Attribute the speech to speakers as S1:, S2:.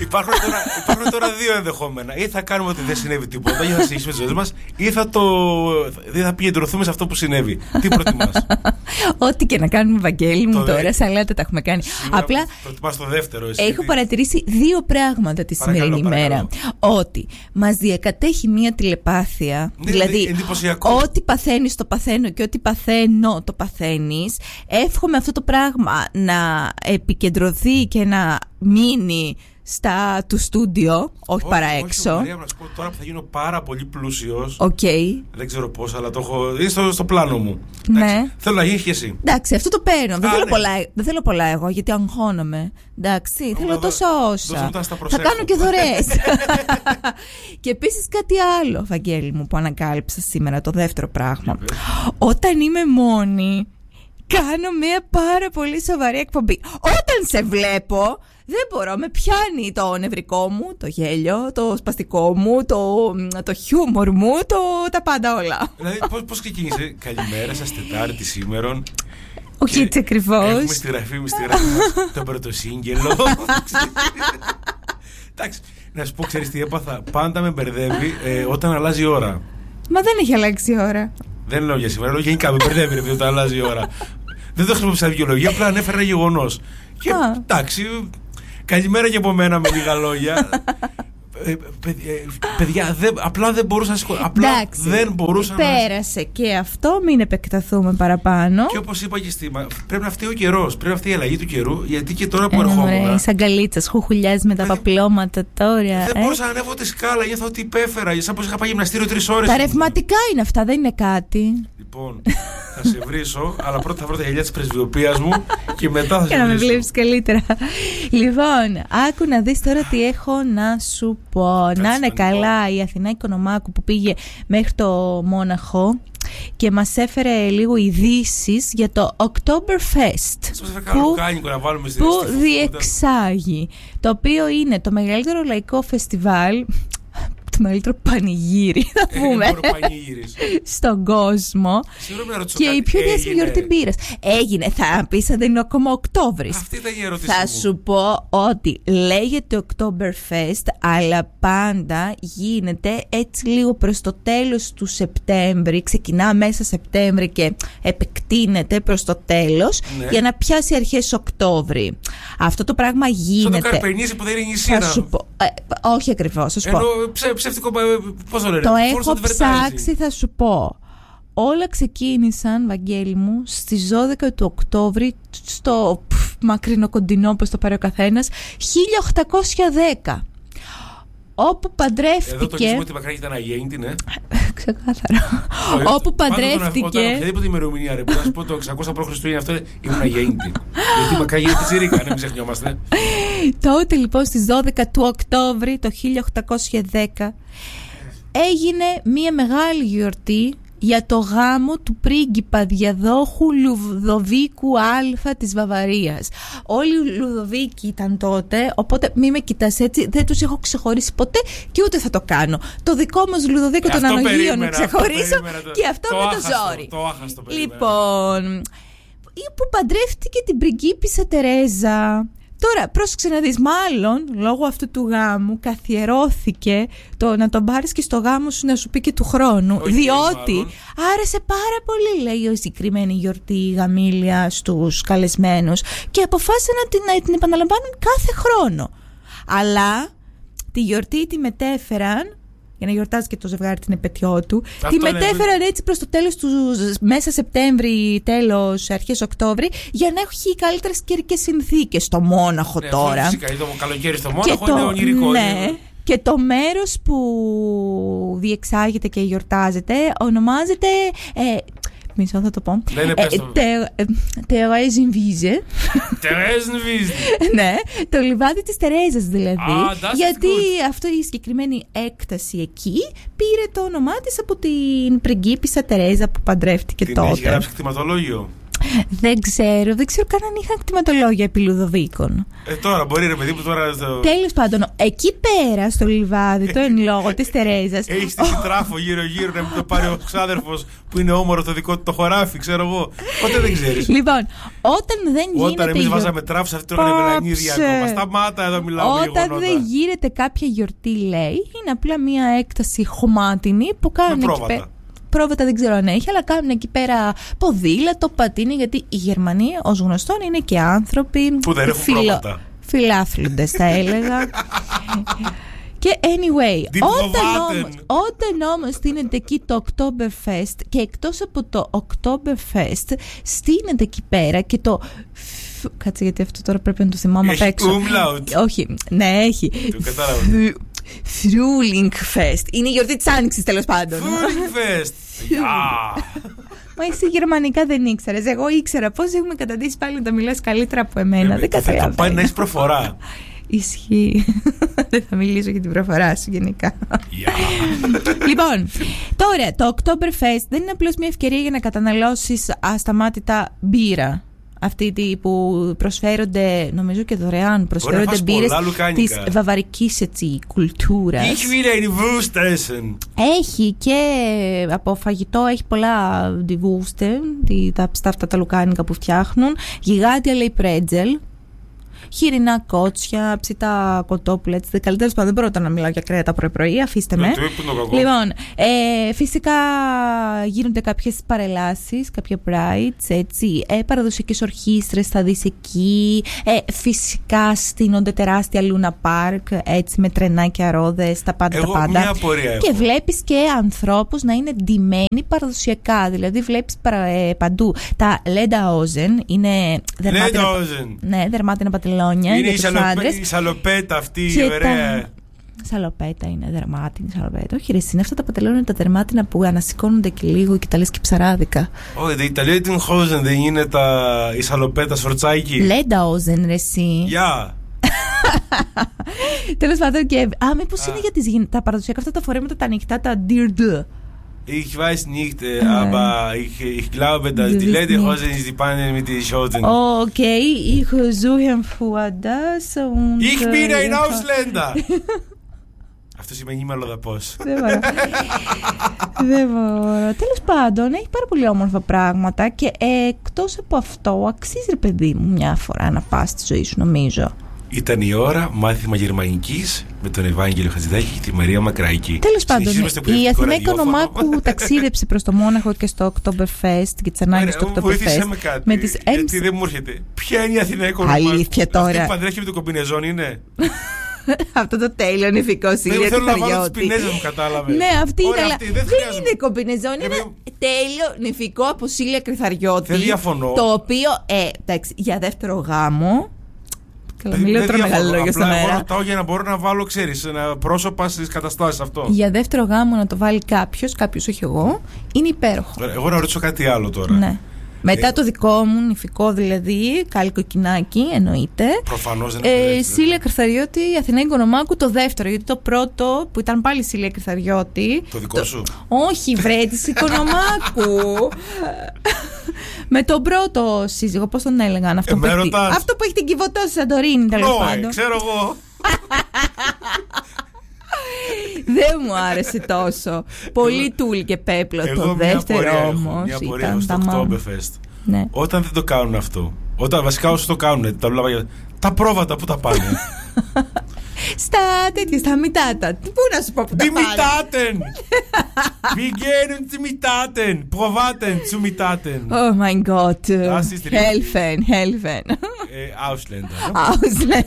S1: Υπάρχουν τώρα δύο ενδεχόμενα. Ή θα κάνουμε ότι δεν συνέβη τίποτα, ή θα συνεχίσουμε τις ζωές μας, ή θα επικεντρωθούμε σε αυτό που συνέβη. Τι προτιμάς?
S2: Ό,τι και να κάνουμε, Βαγγέλη μου, τώρα σαλάτα τα έχουμε κάνει. Απλά
S1: προτιμάς το δεύτερο, εσύ?
S2: Έχω παρατηρήσει δύο πράγματα τη σημερινή ημέρα. Ότι μας διακατέχει μία τηλεπάθεια.
S1: Ναι,
S2: δηλαδή, ό,τι παθαίνεις το παθαίνω και ό,τι παθαίνω το παθαίνεις. Εύχομαι αυτό το πράγμα να επικεντρωθεί και να μείνει στα του στούντιο, όχι παρά έξω.
S1: Μαρία, να σου πω τώρα που θα γίνω πάρα πολύ πλούσιος.
S2: Δεν
S1: ξέρω πώς, αλλά το έχω. Είναι στο πλάνο μου.
S2: Ναι.
S1: Εντάξει, θέλω να γίνεις και εσύ.
S2: Εντάξει, αυτό το παίρνω. Δεν θέλω πολλά εγώ, γιατί αγχώνομαι. Εντάξει, θέλω τόσο όσα. Θα κάνω και δωρεές. Και επίσης κάτι άλλο, Βαγγέλη μου, που ανακάλυψα σήμερα, το δεύτερο πράγμα. Όταν είμαι μόνη, κάνω μια πάρα πολύ σοβαρή εκπομπή. Όταν σε βλέπω, δεν μπορώ, με πιάνει το νευρικό μου, το γέλιο, το σπαστικό μου, το χιούμορ μου, τα πάντα όλα.
S1: Δηλαδή, πώς ξεκίνησε? Καλημέρα σας, Τετάρτη σήμερον.
S2: Όχι έτσι ακριβώς.
S1: Έχουμε στη γραφή μας το πρωτοσύγγελο. Εντάξει, να σου πω, ξέρεις τι έπαθα? Πάντα με μπερδεύει όταν αλλάζει η ώρα.
S2: Μα δεν έχει αλλάξει η ώρα.
S1: Δεν λέω για σήμερα, λέω γενικά με μπερδεύει όταν αλλάζει η ώρα. Δεν το χρησιμοποιήσα δικαιολογία, απλά ανέφερα ένα γεγονός. Και εντάξει, καλημέρα και από μένα με λίγα λόγια. Παιδιά, απλά δεν μπορούσα να σηκώσω. Δεν μπορούσα να.
S2: Πέρασε και αυτό, μην επεκταθούμε παραπάνω.
S1: Και όπως είπα και πρέπει να φταίει ο καιρός, πρέπει να φταίει η αλλαγή του καιρού. Γιατί και τώρα που ερχόμουν.
S2: Σαν καλίτσα, χουχουλιάς με τα παπλώματα τώρα.
S1: Δεν μπορούσα να ανέβω τη σκάλα, νιώθω ότι υπέφερα. Σαν πως είχα πάει γυμναστήριο 3 ώρες.
S2: Τα ρευματικά είναι αυτά, δεν είναι κάτι.
S1: Λοιπόν, θα σε βρίσω, αλλά πρώτα θα βρω τα γυαλιά της πρεσβειοποίας μου και μετά θα σε βρίσω.
S2: Και να με βλέπεις καλύτερα. Λοιπόν, άκου να δεις τώρα τι έχω να σου πω. Να είναι καλά η Αθηνά Οικονομάκου που πήγε μέχρι το Μόναχο και μας έφερε λίγο ειδήσεις για το Oktoberfest που διεξάγει, το οποίο είναι το μεγαλύτερο λαϊκό φεστιβάλ, το μεγαλύτερο πανηγύρι, θα πούμε, στον κόσμο. Και η πιο διάσημη γιορτή μπύρας. Έγινε, θα πεις αν δεν είναι ακόμα Οκτώβρης.
S1: Αυτή ήταν η ερώτηση.
S2: Θα σου πω ότι λέγεται Oktoberfest, αλλά πάντα γίνεται έτσι λίγο προς το τέλος του Σεπτέμβρη. Ξεκινά μέσα Σεπτέμβρη και επεκτείνεται προς το τέλος, για να πιάσει αρχές Οκτώβρη. Αυτό το πράγμα γίνεται.
S1: Σαν το Καρπενήσι που δεν είναι νησί. Θα
S2: σου πω. Όχι ακριβώς, θα σου πω.
S1: Ψεύτικο, πώς το λένε?
S2: Το έχω ψάξει, θα σου πω. Όλα ξεκίνησαν, Βαγγέλη μου, στις 12 του Οκτώβρη, στο μακρινό κοντινό, πώς το πάρει ο καθένας, 1810. Όπου παντρεύτηκε.
S1: Εδώ τονίζουμε ότι η Μακράγη ήταν αγέννητη, ναι.
S2: Ξεκάθαρα. Όπου παντρεύτηκε.
S1: Όταν οποιαδήποτε ημερομηνία, ρε, που να σου πω το 600 π.Χ. είναι αυτό, ήμουν αγέννητη. Γιατί η Μακράγη είναι πιτσιρίκα, ναι, μην ξεχνιόμαστε.
S2: Τότε λοιπόν στις 12 του Οκτώβρη το 1810 έγινε μια μεγάλη γιορτή για το γάμο του πρίγκιπα διαδόχου Λουδοβίκου Α της Βαβαρίας. Όλοι οι Λουδοβίκοι ήταν τότε, οπότε μη με κοιτάς έτσι, δεν τους έχω ξεχωρίσει ποτέ και ούτε θα το κάνω. Το δικό μας Λουδοβίκο των Ανογείων ξεχωρίσω και αυτό με το ζόρι. Λοιπόν, που παντρεύτηκε την πριγκίπισσα Τερέζα. Τώρα, πρόσεξε να δεις, μάλλον λόγω αυτού του γάμου καθιερώθηκε το να τον πάρεις και στο γάμο σου να σου πει και του χρόνου. Διότι άρεσε πάρα πολύ, λέει, η συγκεκριμένη γιορτή γαμήλια στους καλεσμένους και αποφάσισαν να την επαναλαμβάνουν κάθε χρόνο. Αλλά τη γιορτή τη μετέφεραν, για να γιορτάζει και το ζευγάρι την επετειό του. Τη μετέφεραν έτσι προς το τέλος του, μέσα Σεπτέμβρη, τέλος, αρχές Οκτώβρη, για να έχει καλύτερες καιρικές συνθήκες στο Μόναχο τώρα.
S1: Φυσικά, το καλοκαίρι στο Μόναχο είναι ονειρικό.
S2: Ναι. Και το μέρος που διεξάγεται και γιορτάζεται ονομάζεται. Μισό θα το πω. Τερέζινβίζε. Ναι, το λιβάδι της Τερέζας δηλαδή. Γιατί αυτή η συγκεκριμένη έκταση εκεί πήρε το όνομά της από την πριγκίπισσα Τερέζα που παντρεύτηκε τότε.
S1: Την έχει γράψει κτηματολόγιο.
S2: Δεν ξέρω καν αν είχαν κτηματολόγια επί Λουδοβίκων.
S1: Τώρα μπορεί, ρε παιδί μου, τώρα.
S2: Τέλος πάντων, εκεί πέρα στο λιβάδι, το εν λόγω της Τερέζας.
S1: Έχει στήσει τράφο γύρω-γύρω να μην το πάρει ο ξάδερφος που είναι όμορο το δικό του το χωράφι, ξέρω εγώ. Ποτέ δεν ξέρεις.
S2: Λοιπόν, όταν δεν γίνεται.
S1: Όταν εμείς βάζαμε τράφο σε αυτή την Βελανίδια ακόμα. Σταμάτα, εδώ μιλάω για γεγονότα.
S2: Όταν δεν γίνεται κάποια γιορτή, λέει, είναι απλά μια έκταση χωμάτινη που κάνουν εκεί πέρα. Πρόβατα δεν ξέρω αν έχει, αλλά κάνουν εκεί πέρα ποδήλατο, πατίνι, γιατί οι Γερμανοί, ως γνωστόν, είναι και άνθρωποι
S1: που δεν έχουν πρόβατα.
S2: Φιλάθλοντες, θα έλεγα. Και anyway, όταν όμως στείνεται εκεί το Oktoberfest, και εκτός από το Oktoberfest στείνεται εκεί πέρα και το... Κάτσε, γιατί αυτό τώρα πρέπει να το θυμάμαι απ' έξω.
S1: Έχει umlaut.
S2: Όχι, ναι, έχει.
S1: Το κατάλαβα.
S2: Frühlingfest. Είναι η γιορτή της Άνοιξης, τέλος πάντων.
S1: Frühlingfest.
S2: Μα εσύ γερμανικά δεν ήξερες. Εγώ ήξερα. Πώς έχουμε καταντήσει πάλι να τα μιλάς καλύτερα από εμένα. Δεν καταλαβαίνω.
S1: Θα πάει να έχεις προφορά.
S2: Ισχύει. Δεν θα μιλήσω για την προφορά σου γενικά. Λοιπόν, τώρα το Oktoberfest δεν είναι απλώς μια ευκαιρία για να καταναλώσεις ασταμάτητα μπύρα. Αυτοί που προσφέρονται, νομίζω και δωρεάν, προσφέρονται μπύρες της βαβαρικής κουλτούρας. Έχει και από φαγητό, έχει πολλά die Würste, αυτά τα λουκάνικα που φτιάχνουν, γιγάντια λέει πρέτζελ, χοιρινά κότσια, ψητά κοτόπουλα. Καλύτερα πάντων, δεν μπορώ να μιλάω για κρέατα πρωί-πρωί, αφήστε με. Λοιπόν, φυσικά γίνονται κάποιες παρελάσεις, κάποια prides, έτσι. Παραδοσιακές ορχήστρες θα δεις εκεί. Φυσικά στείνονται τεράστια Luna Park, έτσι, με τρενάκια, ρόδες, τα πάντα.
S1: Μια απορία έχω.
S2: Και βλέπεις και ανθρώπους να είναι ντυμένοι παραδοσιακά. Δηλαδή βλέπεις παντού τα Lederhosen, είναι δερμάτινα πατελόνια.
S1: Είναι η σαλοπέτα αυτή η ωραία.
S2: Σαλοπέτα είναι, δερμάτινη σαλοπέτα. Όχι, ρε, είναι αυτά τα πατελόνια τα δερμάτινα που ανασηκώνονται και λίγο και τα λες και ψαράδικα.
S1: Όχι, τα Lederhosen δεν είναι η σαλοπέτα σορτσάκι.
S2: Lederhosen, ρε, εσύ.
S1: Γεια.
S2: Τέλος πάντων, και. Μήπως είναι για τα παραδοσιακά αυτά τα φορέματα τα ανοιχτά, τα Dirde.
S1: Ich weiß nicht, aber ich glaube, dass die Lederhosen ist die Panne mit den Schoten.
S2: Okay, ich suche vor das und...
S1: Ich bin ein Ausländer! Αυτό σημαίνει μαλλοδαπός.
S2: Δεν μπορώ. Τέλος πάντων, έχει πάρα πολύ όμορφα πράγματα και εκτός από αυτό, αξίζει, ρε παιδί μου, μια φορά να πας στη ζωή σου, νομίζω.
S1: Ήταν η ώρα μάθημα γερμανικής με τον Ευάγγελο Χατζηδάκη και τη Μαρία Μακραϊκή.
S2: Τέλος πάντων, η Αθηνά Οικονομάκου ταξίδεψε προς το Μόναχο και στο Oktoberfest και τις ανάγκες του Oktoberfest.
S1: Βοήθησε με κάτι. Γιατί δεν μου έρχεται. Ποια είναι η Αθηνά Οικονομάκου?
S2: Αλήθεια τώρα.
S1: Αυτή που παντρέχει με το κομπινεζόν είναι.
S2: Αυτό το τέλειο νηφικό Σίλια Κρυθαριώτη.
S1: Θέλω να βάλω τις πινέζες μου, κατάλαβε.
S2: Ναι, αυτή είναι, αλλά δεν είναι κομπινεζόν. Είναι τέλειο νηφικό από Σίλια Κρυθαριώτη.
S1: Δεν διαφωνώ.
S2: Το οποίο, εντάξει, για δεύτερο γάμο. Καλά, μην λέω τώρα μεγάλα λόγια στον αέρα.
S1: Εγώ ρωτάω για να μπορώ να βάλω, ξέρεις, πρόσωπα στις καταστάσεις αυτό.
S2: Για δεύτερο γάμο να το βάλει κάποιος, όχι εγώ, είναι υπέροχο.
S1: Εγώ να ρωτήσω κάτι άλλο τώρα.
S2: Ναι. Μετά το δικό μου νηφικό, δηλαδή, κάλικο-κοινάκι, εννοείται.
S1: Προφανώς δεν είναι.
S2: Σίλια Κρυθαριώτη, Αθηνά Οικονομάκου, το δεύτερο. Γιατί το πρώτο, που ήταν πάλι Σίλια Κρυθαριώτη.
S1: Το δικό σου?
S2: Όχι, βρε, της Οικονομάκου. Με τον πρώτο σύζυγο, πώς τον έλεγαν αυτό που έχει την Κιβωτό στη Σαντορίνη, τέλος πάντων.
S1: Ξέρω εγώ.
S2: Δεν μου άρεσε τόσο. Πολύ τούλι και πέπλο. Το δεύτερο όμως
S1: ήταν στο Oktoberfest.
S2: Ναι.
S1: Όταν δεν το κάνουν αυτό, όταν βασικά όσοι το κάνουν, τα πρόβατα που τα πάνε.
S2: Στα τέτοια, στα μητάτα. Πού να σου πω που τα πάνε?
S1: Die Mitaten! Wir gehen zu Mitaten! Provaten zu Mitaten!
S2: Oh mein Gott! Helfen!
S1: Ausländer.
S2: Ausländer.